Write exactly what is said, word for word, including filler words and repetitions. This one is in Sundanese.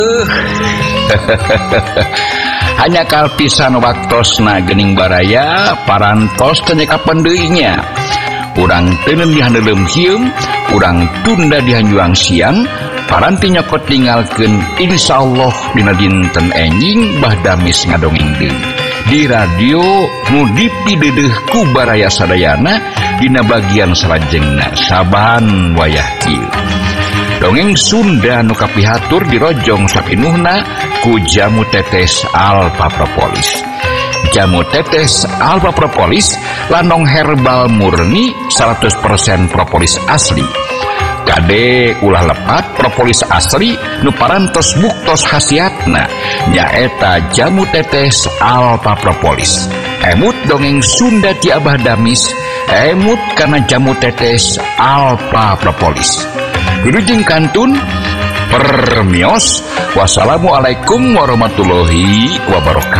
hanya kalpisan waktosna gening baraya parantos tenyekapan deuinya urang tenen dihandelem hieum urang tunda dihanjuang siang paranti nyokot tinggalkeun insyaallah dina dinten enjing bahdamis ngadongeng deui di radio nu dipideudeuh ku baraya sadayana dina bagian salajengna saban wayah kieu. Dongeng Sunda nu kapihatur dirojong sapinuhna ku Jamu Tetes Alpha Propolis. Jamu Tetes Alpha Propolis lanong herbal murni seratus persen propolis asli. Kade ulah lepat propolis asli nu parantos buktos khasiatna nyaeta Jamu Tetes Alpha Propolis. Emut dongeng Sunda ti Abah Damis, emut kana Jamu Tetes Alpha Propolis. Wilujeng kantun permios. Wassalamualaikum warahmatullahi wabarakatuh.